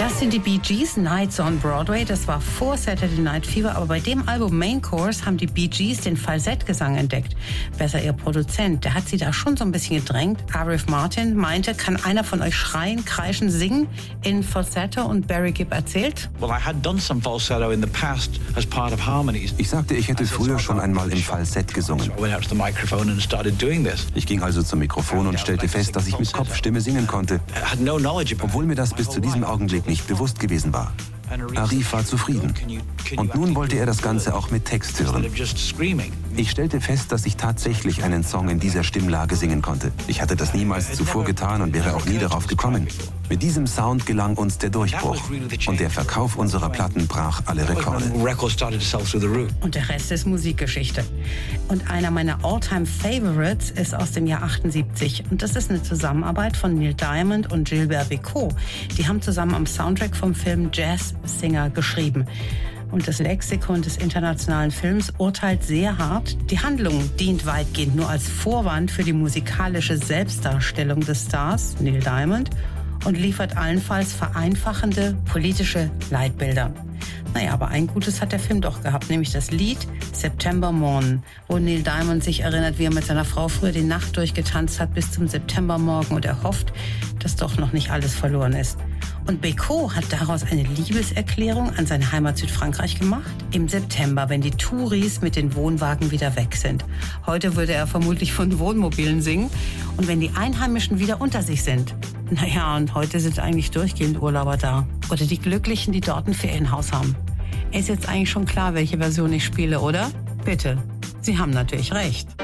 Das sind die Bee Gees, Nights on Broadway. Das war vor Saturday Night Fever, aber bei dem Album Main Course haben die Bee Gees den Falsettgesang entdeckt. Besser ihr Produzent, der hat sie da schon so ein bisschen gedrängt. Arif Martin meinte, kann einer von euch schreien, kreischen, singen in Falsetto, und Barry Gibb erzählt: Ich sagte, ich hätte früher schon einmal im Falsett gesungen. Ich ging also zum Mikrofon und stellte fest, dass ich mit Kopfstimme singen konnte, obwohl mir das bis zu diesem Augenblick nicht bewusst gewesen war. Arif war zufrieden. Und nun wollte er das Ganze auch mit Text hören. Ich stellte fest, dass ich tatsächlich einen Song in dieser Stimmlage singen konnte. Ich hatte das niemals zuvor getan und wäre auch nie darauf gekommen. Mit diesem Sound gelang uns der Durchbruch. Und der Verkauf unserer Platten brach alle Rekorde. Und der Rest ist Musikgeschichte. Und einer meiner All-Time-Favorites ist aus dem Jahr 78. Und das ist eine Zusammenarbeit von Neil Diamond und Gilbert Bécaud. Die haben zusammen am Soundtrack vom Film Jazz Singer geschrieben. Und das Lexikon des internationalen Films urteilt sehr hart: Die Handlung dient weitgehend nur als Vorwand für die musikalische Selbstdarstellung des Stars, Neil Diamond, und liefert allenfalls vereinfachende politische Leitbilder. Naja, aber ein Gutes hat der Film doch gehabt, nämlich das Lied September Morn, wo Neil Diamond sich erinnert, wie er mit seiner Frau früher die Nacht durchgetanzt hat bis zum Septembermorgen, und er hofft, dass doch noch nicht alles verloren ist. Und Bécaud hat daraus eine Liebeserklärung an seine Heimat Südfrankreich gemacht. Im September, wenn die Touris mit den Wohnwagen wieder weg sind. Heute würde er vermutlich von Wohnmobilen singen. Und wenn die Einheimischen wieder unter sich sind. Naja, und heute sind eigentlich durchgehend Urlauber da. Oder die Glücklichen, die dort ein Ferienhaus haben. Ist jetzt eigentlich schon klar, welche Version ich spiele, oder? Bitte. Sie haben natürlich recht.